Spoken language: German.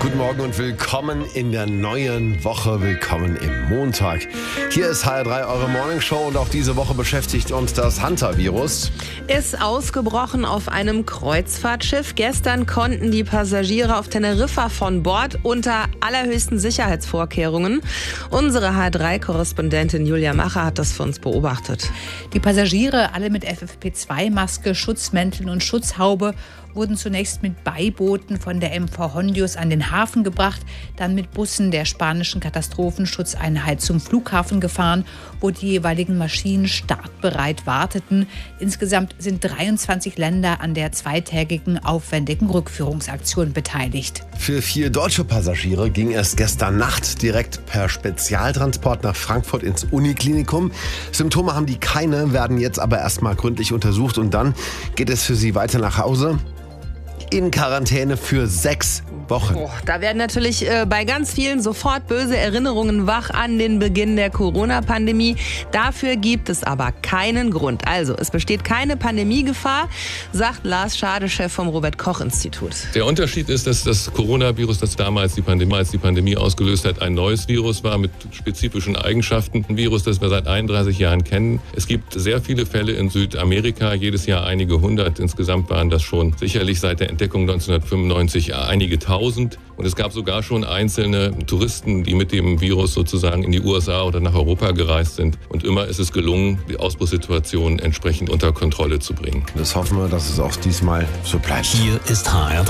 Guten Morgen und willkommen in der neuen Woche. Willkommen im Montag. Hier ist HR3, eure Morningshow, und auch diese Woche beschäftigt uns das Hunter-Virus. Ist ausgebrochen auf einem Kreuzfahrtschiff. Gestern konnten die Passagiere auf Teneriffa von Bord unter allerhöchsten Sicherheitsvorkehrungen. Unsere HR3-Korrespondentin Julia Macher hat das für uns beobachtet. Die Passagiere, alle mit FFP2-Maske, Schutzmänteln und Schutzhaube, wurden zunächst mit Beibooten von der MV Hondius an den Hafen gebracht, dann mit Bussen der spanischen Katastrophenschutzeinheit zum Flughafen gefahren, wo die jeweiligen Maschinen startbereit warteten. Insgesamt sind 23 Länder an der zweitägigen aufwendigen Rückführungsaktion beteiligt. Für 4 deutsche Passagiere ging es gestern Nacht direkt per Spezialtransport nach Frankfurt ins Uniklinikum. Symptome haben die keine, werden jetzt aber erstmal gründlich untersucht, und dann geht es für sie weiter nach Hause in Quarantäne für 6 Wochen. Da werden natürlich bei ganz vielen sofort böse Erinnerungen wach an den Beginn der Corona-Pandemie. Dafür gibt es aber keinen Grund. Also, es besteht keine Pandemiegefahr, sagt Lars Schade, Chef vom Robert-Koch-Institut. Der Unterschied ist, dass das Coronavirus, das damals die Pandemie ausgelöst hat, ein neues Virus war mit spezifischen Eigenschaften. Ein Virus, das wir seit 31 Jahren kennen. Es gibt sehr viele Fälle in Südamerika, jedes Jahr einige hundert. Insgesamt waren das schon sicherlich seit der Entdeckung 1995 einige tausend. Und es gab sogar schon einzelne Touristen, die mit dem Virus sozusagen in die USA oder nach Europa gereist sind. Und immer ist es gelungen, die Ausbruchssituation entsprechend unter Kontrolle zu bringen. Das hoffen wir, dass es auch diesmal so bleibt. Hier ist HR3.